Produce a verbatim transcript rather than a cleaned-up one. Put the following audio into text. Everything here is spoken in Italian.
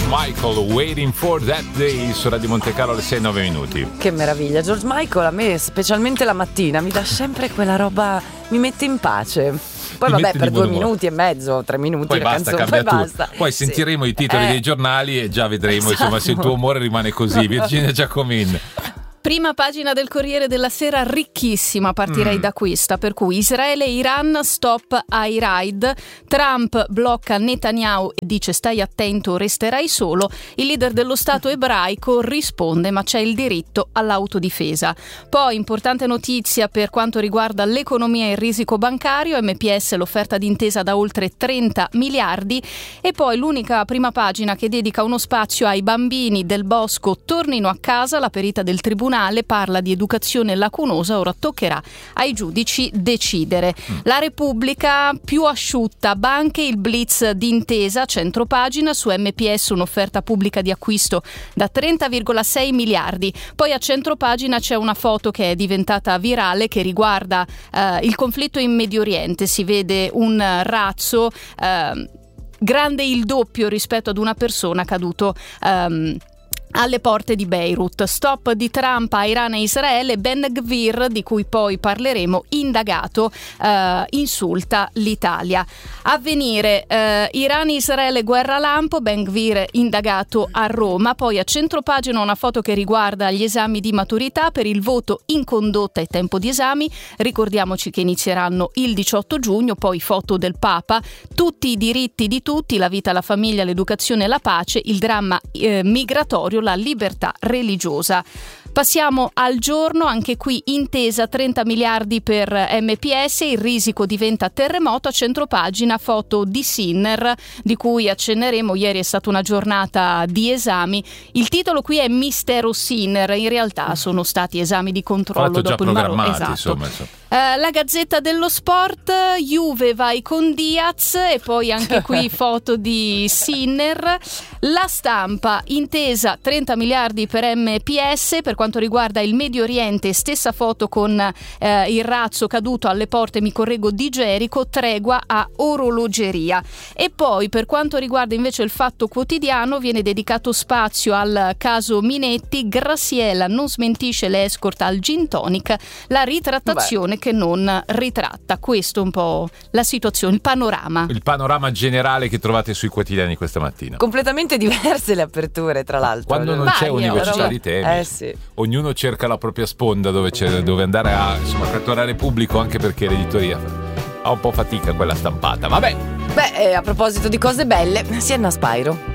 Michael, Waiting for That Day, su Radio Monte Carlo alle sei e nove minuti. Che meraviglia, George Michael a me, specialmente la mattina, mi dà sempre quella roba, mi mette in pace. Poi Mi vabbè, per due umore. minuti e mezzo, tre minuti Poi la basta, canzone, cambia poi tutto. basta. Poi sentiremo Sì. i titoli Eh. dei giornali e già vedremo, Esatto. insomma, se il tuo umore rimane così. Virginia Giacomin. Prima pagina del Corriere della Sera ricchissima, partirei Mm. da questa, per cui Israele e Iran stop ai raid, Trump blocca Netanyahu e dice stai attento, resterai solo, il leader dello Stato ebraico risponde ma c'è il diritto all'autodifesa. Poi importante notizia per quanto riguarda l'economia e il risico bancario, M P S l'offerta d'intesa da oltre trenta miliardi e poi l'unica prima pagina che dedica uno spazio ai bambini del Bosco tornino a casa, la perita del tribunale parla di educazione lacunosa, ora toccherà ai giudici decidere. La Repubblica più asciutta, banche, il blitz d'intesa, centropagina, su M P S un'offerta pubblica di acquisto da trenta virgola sei miliardi. Poi a centropagina c'è una foto che è diventata virale che riguarda eh, il conflitto in Medio Oriente, si vede un razzo eh, grande il doppio rispetto ad una persona caduto ehm, alle porte di Beirut. Stop di Trump a Iran e Israele, Ben Gvir, di cui poi parleremo, indagato, eh, insulta l'Italia. Avvenire, eh, Iran e Israele guerra lampo, Ben Gvir indagato a Roma. Poi a centropagina una foto che riguarda gli esami di maturità per il voto in condotta e tempo di esami. Ricordiamoci che inizieranno il diciotto giugno, poi foto del Papa, tutti i diritti di tutti, la vita, la famiglia, l'educazione e la pace, il dramma eh, migratorio, la libertà religiosa. Passiamo al giorno, anche qui intesa trenta miliardi per M P S, il risico diventa terremoto, a centropagina foto di Sinner di cui accenneremo, ieri è stata una giornata di esami, il titolo qui è Mistero Sinner, in realtà sono stati esami di controllo già dopo il Marò, programmati, esatto. insomma, insomma. Eh, la Gazzetta dello Sport, Juve vai con Diaz e poi anche qui foto di Sinner. La Stampa, intesa trenta miliardi per M P S, per quanto riguarda il Medio Oriente stessa foto con eh, il razzo caduto alle porte, mi correggo, di Gerico, tregua a orologeria. E poi per quanto riguarda invece il Fatto Quotidiano viene dedicato spazio al caso Minetti, Graziella non smentisce l'escort al gin tonic, la ritrattazione Beh. che non ritratta. Questo un po' la situazione, il panorama. Il panorama generale che trovate sui quotidiani questa mattina. Completamente diverse le aperture, tra l'altro. Quando non Varie, c'è università però- di temi, Eh sì. ognuno cerca la propria sponda dove, c'è, dove andare a insomma, catturare pubblico, anche perché l'editoria ha un po' fatica quella stampata. Vabbè. Beh, eh, a proposito di cose belle, Sienna Spyro.